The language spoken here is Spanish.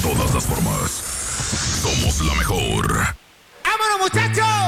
todas las formas. Somos la mejor. ¡Vámonos, muchachos!